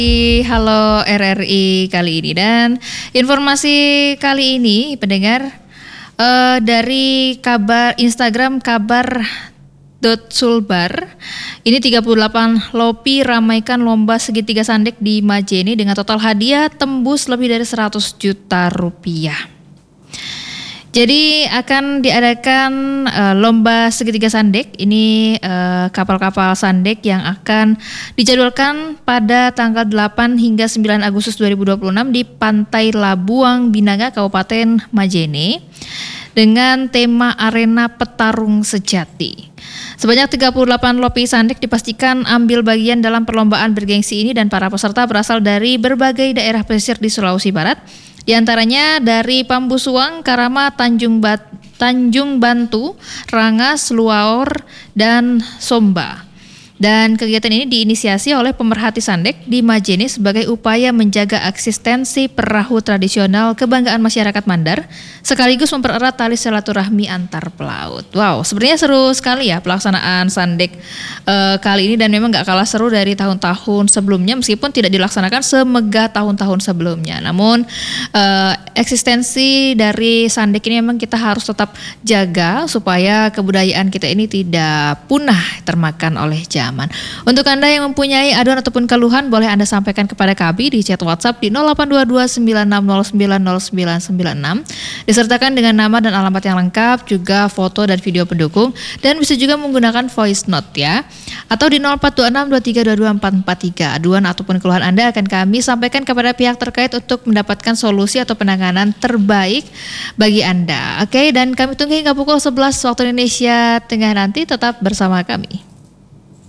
Halo RRI kali ini, dan informasi kali ini pendengar dari kabar Instagram kabar.sulbar. Ini 38 Lopi ramaikan lomba segitiga sandek di Majene dengan total hadiah tembus lebih dari 100 juta rupiah. Jadi akan diadakan lomba segitiga sandek. Ini kapal-kapal sandek yang akan dijadwalkan pada tanggal 8 hingga 9 Agustus 2026 di Pantai Labuang Binaga, Kabupaten Majene, dengan tema Arena Petarung Sejati. Sebanyak 38 lopi sandek dipastikan ambil bagian dalam perlombaan bergengsi ini, dan para peserta berasal dari berbagai daerah pesisir di Sulawesi Barat. Di antaranya dari Pambusuang, Karama, Tanjung Bantu, Rangas, Luaor, dan Somba. Dan kegiatan ini diinisiasi oleh pemerhati sandek di Majene sebagai upaya menjaga eksistensi perahu tradisional kebanggaan masyarakat Mandar, sekaligus mempererat tali silaturahmi antar pelaut. Wow, sebenarnya seru sekali ya pelaksanaan sandek kali ini, dan memang gak kalah seru dari tahun-tahun sebelumnya, meskipun tidak dilaksanakan semegah tahun-tahun sebelumnya. Namun eksistensi dari sandek ini memang kita harus tetap jaga supaya kebudayaan kita ini tidak punah termakan oleh zaman. Untuk Anda yang mempunyai aduan ataupun keluhan, boleh Anda sampaikan kepada kami di chat WhatsApp di 0822960996, disertakan dengan nama dan alamat yang lengkap, juga foto dan video pendukung, dan bisa juga menggunakan voice note ya, atau di 042623224443. Aduan ataupun keluhan Anda akan kami sampaikan kepada pihak terkait untuk mendapatkan solusi atau penanganan terbaik bagi Anda. Oke, dan kami tunggu hingga pukul 11 waktu Indonesia Tengah nanti, tetap bersama kami.